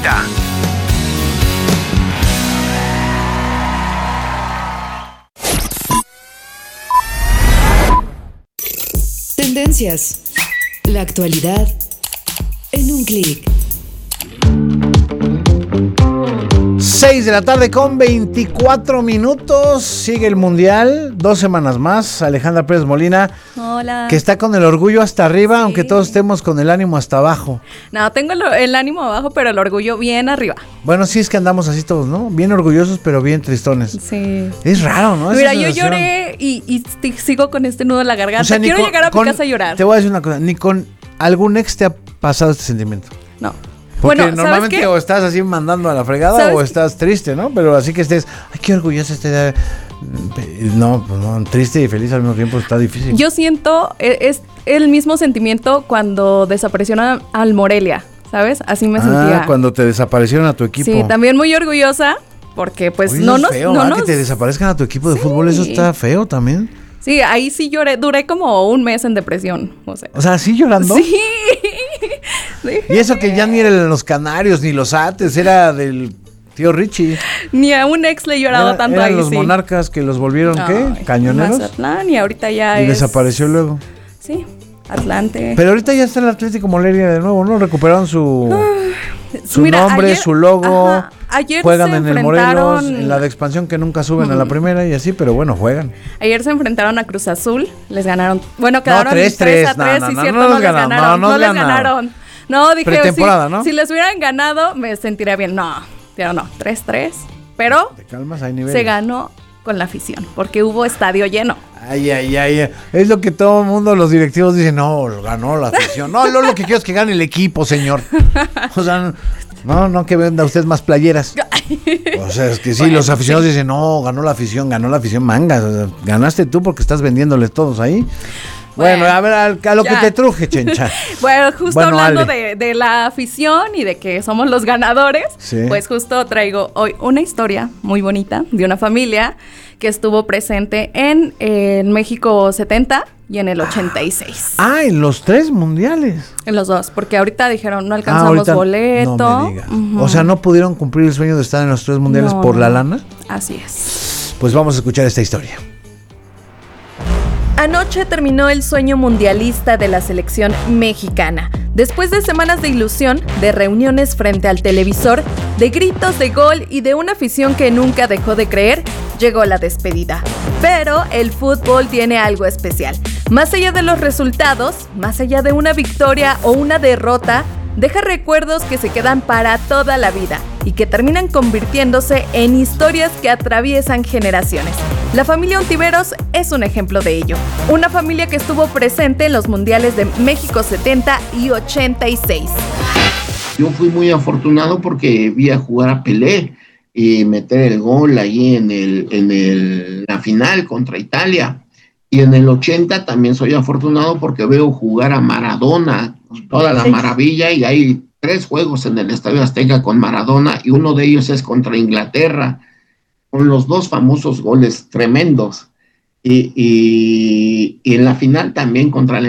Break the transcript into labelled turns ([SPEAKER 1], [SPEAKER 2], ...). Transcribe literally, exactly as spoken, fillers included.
[SPEAKER 1] treinta.
[SPEAKER 2] Tendencias. La actualidad en un clic.
[SPEAKER 3] seis de la tarde con veinticuatro minutos. Sigue el Mundial, dos semanas más. Alejandra Pérez Molina.
[SPEAKER 4] Hola.
[SPEAKER 3] Que está con el orgullo hasta arriba,
[SPEAKER 4] Sí.
[SPEAKER 3] aunque todos estemos con el ánimo hasta abajo.
[SPEAKER 4] No, tengo el, el ánimo abajo, pero el orgullo bien arriba.
[SPEAKER 3] Bueno, sí es que andamos así todos, ¿no? Bien orgullosos, pero bien tristones.
[SPEAKER 4] Sí.
[SPEAKER 3] Es raro, ¿no? Esa
[SPEAKER 4] Mira, yo
[SPEAKER 3] sensación.
[SPEAKER 4] lloré y, y st- sigo con este nudo en la garganta.
[SPEAKER 3] O sea, ni
[SPEAKER 4] Quiero
[SPEAKER 3] con-
[SPEAKER 4] llegar a mi
[SPEAKER 3] con-
[SPEAKER 4] casa a llorar.
[SPEAKER 3] Te voy a decir una cosa, ni con algún ex te ha pasado este sentimiento.
[SPEAKER 4] No.
[SPEAKER 3] Porque
[SPEAKER 4] Bueno, ¿sabes
[SPEAKER 3] normalmente
[SPEAKER 4] qué?
[SPEAKER 3] o estás así mandando a la fregada
[SPEAKER 4] ¿Sabes
[SPEAKER 3] o
[SPEAKER 4] qué?
[SPEAKER 3] estás triste, ¿no? Pero así que estés, ay, qué orgulloso este de... No, pues no, triste y feliz al mismo tiempo está difícil.
[SPEAKER 4] Yo siento, e- es el mismo sentimiento cuando desaparecieron al Morelia, ¿sabes? Así me
[SPEAKER 3] ah,
[SPEAKER 4] sentía.
[SPEAKER 3] cuando te desaparecieron a tu equipo.
[SPEAKER 4] Sí, también muy orgullosa porque pues
[SPEAKER 3] Oye,
[SPEAKER 4] no
[SPEAKER 3] eso es
[SPEAKER 4] nos...
[SPEAKER 3] feo,
[SPEAKER 4] no
[SPEAKER 3] ¿ah?
[SPEAKER 4] nos
[SPEAKER 3] Que te desaparezcan a tu equipo de
[SPEAKER 4] Sí.
[SPEAKER 3] fútbol, eso está feo también.
[SPEAKER 4] Sí, ahí sí lloré, duré como un mes en depresión, o sea.
[SPEAKER 3] O sea, ¿sí llorando?
[SPEAKER 4] Sí. Sí.
[SPEAKER 3] Y eso que ya ni eran los Canarios ni los Ates, era del tío Richie.
[SPEAKER 4] Ni a un ex le he llorado
[SPEAKER 3] Era-
[SPEAKER 4] tanto
[SPEAKER 3] eran
[SPEAKER 4] ahí,
[SPEAKER 3] los
[SPEAKER 4] sí.
[SPEAKER 3] Monarcas que los volvieron, ¿qué?
[SPEAKER 4] Ay,
[SPEAKER 3] Cañoneros.
[SPEAKER 4] Mazatlán, y ahorita ya
[SPEAKER 3] Y
[SPEAKER 4] es...
[SPEAKER 3] desapareció luego.
[SPEAKER 4] Sí, Atlante.
[SPEAKER 3] Pero ahorita ya está el Atlético Morelia de nuevo, ¿no? Recuperaron su, su
[SPEAKER 4] Mira,
[SPEAKER 3] nombre,
[SPEAKER 4] ayer-
[SPEAKER 3] su logo.
[SPEAKER 4] ajá, ayer
[SPEAKER 3] Juegan
[SPEAKER 4] se
[SPEAKER 3] en el Morelos,
[SPEAKER 4] enfrentaron-
[SPEAKER 3] en la de expansión que nunca suben a la primera y así, pero bueno, juegan.
[SPEAKER 4] Ayer se enfrentaron a Cruz Azul, les ganaron... Bueno, quedaron
[SPEAKER 3] tres,
[SPEAKER 4] tres a
[SPEAKER 3] tres, no,
[SPEAKER 4] tres,
[SPEAKER 3] no,
[SPEAKER 4] sí,
[SPEAKER 3] no,
[SPEAKER 4] cierto,
[SPEAKER 3] no
[SPEAKER 4] no,
[SPEAKER 3] nos
[SPEAKER 4] les
[SPEAKER 3] ganaron,
[SPEAKER 4] ganaron,
[SPEAKER 3] no
[SPEAKER 4] no,
[SPEAKER 3] nos
[SPEAKER 4] les
[SPEAKER 3] ganaron.
[SPEAKER 4] ganaron. No, dije,
[SPEAKER 3] Pretemporada,
[SPEAKER 4] si,
[SPEAKER 3] ¿no?
[SPEAKER 4] si les hubieran ganado, me sentiría bien. No, pero no, tres tres, pero
[SPEAKER 3] Te calmas, hay nivel.
[SPEAKER 4] se ganó con la afición, porque hubo estadio lleno.
[SPEAKER 3] Ay, ay, ay. Es lo que todo el mundo, los directivos dicen, no, ganó la afición. No, lo, lo que quiero es que gane el equipo, señor. O sea, no, no que venda usted más playeras. O sea, es que sí,
[SPEAKER 4] Bueno,
[SPEAKER 3] los aficionados
[SPEAKER 4] sí.
[SPEAKER 3] dicen, no, ganó la afición, ganó la afición, mangas. O sea, ganaste tú porque estás vendiéndoles todos ahí. Bueno,
[SPEAKER 4] Bueno,
[SPEAKER 3] a ver, al- a, lo
[SPEAKER 4] ya.
[SPEAKER 3] que te truje, chencha.
[SPEAKER 4] Bueno, justo
[SPEAKER 3] Bueno,
[SPEAKER 4] hablando
[SPEAKER 3] Ale.
[SPEAKER 4] de, de la afición y de que somos los ganadores,
[SPEAKER 3] Sí.
[SPEAKER 4] pues justo traigo hoy una historia muy bonita de una familia que estuvo presente en, eh, en México setenta y en el ochenta y seis.
[SPEAKER 3] Ah, en los tres mundiales.
[SPEAKER 4] En los dos, porque ahorita dijeron no
[SPEAKER 3] Ah,
[SPEAKER 4] alcanzamos
[SPEAKER 3] ahorita
[SPEAKER 4] boleto.
[SPEAKER 3] No me diga.
[SPEAKER 4] Ujú.
[SPEAKER 3] O sea, ¿no pudieron cumplir el sueño de estar en los tres mundiales
[SPEAKER 4] No,
[SPEAKER 3] por la
[SPEAKER 4] no.
[SPEAKER 3] lana?
[SPEAKER 4] Así es.
[SPEAKER 3] Pues vamos a escuchar esta historia.
[SPEAKER 4] Anoche terminó el sueño mundialista de la selección mexicana. Después de semanas de ilusión, de reuniones frente al televisor, de gritos de gol y de una afición que nunca dejó de creer, llegó la despedida. Pero el fútbol tiene algo especial. Más allá de los resultados, más allá de una victoria o una derrota, deja recuerdos que se quedan para toda la vida y que terminan convirtiéndose en historias que atraviesan generaciones. La familia Ontiveros es un ejemplo de ello. Una familia que estuvo presente en los mundiales de México setenta y ochenta y seis.
[SPEAKER 5] Yo fui muy afortunado porque vi a jugar a Pelé y meter el gol ahí en, el, en el, la final contra Italia. Y en el ochenta también soy afortunado porque veo jugar a Maradona, toda la maravilla, y hay tres juegos en el Estadio Azteca con Maradona y uno de ellos es contra Inglaterra, con los dos famosos goles tremendos. Y, y, y en la final también contra